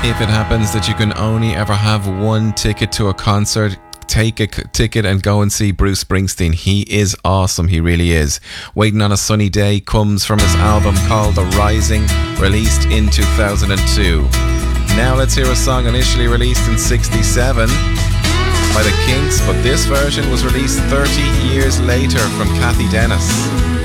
If it happens that you can only ever have one ticket to a concert, take a ticket and go and see Bruce Springsteen. He is awesome, he really is. Waiting on a Sunny Day comes from his album called The Rising, released in 2002. Now let's hear a song initially released in 67 by the Kinks, but this version was released 30 years later from Kathy Dennis.